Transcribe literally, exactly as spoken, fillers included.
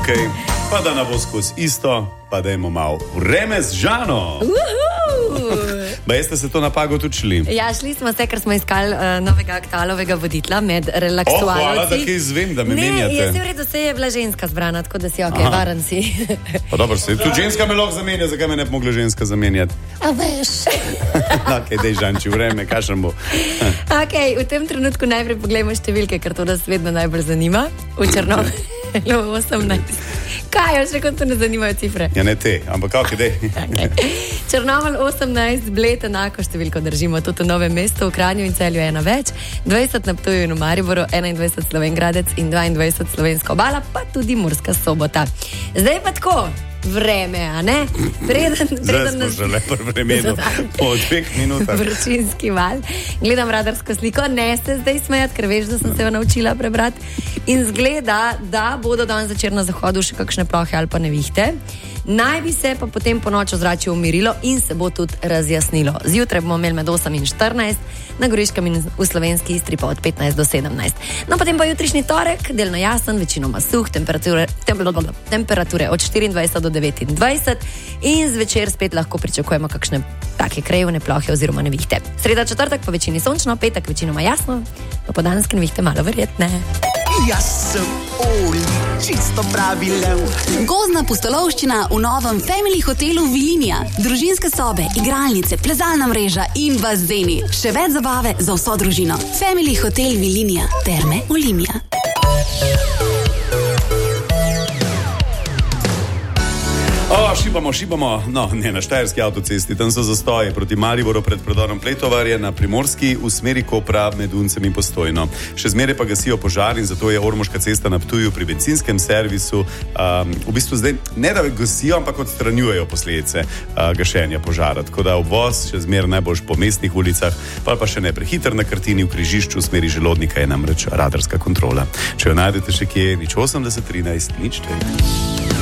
Ok, pa da ne bo skozi isto, pa dajmo malo vreme z Žano. Ba jeste se to napago tudi šli? Ja, šli smo se, ker smo iskali uh, novega aktualovega voditla med relaksualci. Oh, hvala, da kaj izvem, da me ne, menjate. Ne, jaz v redu, se je bila ženska zbrana, tako da si ok, Aha. varen si. Pa dobro, se tudi ženska me lahko zamenja, zakaj me ne bi mogla ženska zamenjati? A veš. Ok, dej Žanči, vreme, kašem bo. Ok, v tem trenutku najprej pogledamo številke, ker to nas vedno najbolj zanima. V Črnomlju osemnajst. Kaj, još rekom, to ne zanimajo cifre? Ja, ne te, ampak ok, dej. Okay. Črnomelj osemnajst, Bled enako številko držimo, tudi v Novem mestu, v Kranju in Celju ena več, dvajset na Ptuju in v Mariboru, enaindvajset Slovenj Gradec in dvaindvajset Slovenska Obala, pa tudi Murska Sobota. Zdaj pa tako, vreme, a ne? Preden, preden Zdaj smo že lepo vremenu, po dveh minutah. Vročinski val. Gledam radarsko sliko, ne se zdaj smejati, ker veš, da sem se jo naučila prebrati. In zgleda, da bodo danes zvečer na zahodu še kakšne plohe ali pa nevihte. Naj bi se pa potem po noč ozračje umirilo in se bo tudi razjasnilo. Zjutraj bomo imeli med osem in štirinajst, na Goriškem in v Slovenski Istri pa od petnajst do sedemnajst. No, potem pa jutrišnji torek, delno jasen, večinoma suh, temperature, temperature od štiriindvajset do devetindvajset in zvečer spet lahko pričakujemo kakšne take krajevne plohe oziroma nevihte. Sreda, četrtek pa večini sončno, petek večinoma jasno, pa podanske nevihte malo verjetne. Jaz sem Oli, čisto pravi lev. Gozdna pustolovščina v novem Family hotelu Vilinija. Družinske sobe, igralnice, plezalna mreža in bazeni. Še več zabave za vso družino. Family hotel Vilinija. Terme Olimia. O, šibamo, šibamo, no, ne na Štajerski avtocesti, tam so zastoji proti Mariboru pred predorom Pletovarje, na Primorski v smeri Kopra med Uncem in Postojno. Še zmeraj pa gasijo požar in zato je Ormoška cesta na Ptuju pri bencinskem servisu um, v bistvu zdaj ne da gasijo, ampak odstranjujejo posledice uh, gašenja požara. Tako da obvoz še zmeraj najboljš po mestnih ulicah, pa pa še ne prehiter na Krtini v križišču v smeri Želodnika je namreč radarska kontrola. Če jo najdete še kje, nič osemdeset trinajst, nič dve.